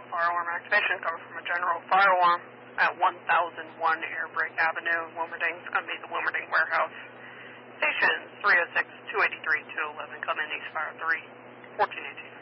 fire alarm activation coming from a general fire alarm at 1001 Airbrake Avenue in Wilmerding. It's going to be the Wilmerding Warehouse. Station 306-283-211. Come in, East Fire 3, 1418.